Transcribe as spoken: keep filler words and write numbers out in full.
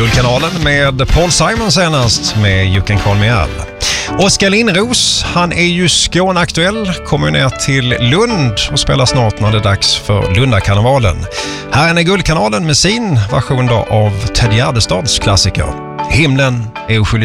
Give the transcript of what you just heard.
Guldkanalen med Paul Simon senast med You Can Call Me Al. Oskar Lindros, han är ju Skåneaktuell, kommer ner till Lund och spelar snart när det är dags för Lundakarnevalen. Här är Guldkanalen med sin version då av Ted Gärdestads klassiker Himlen är oskyldig.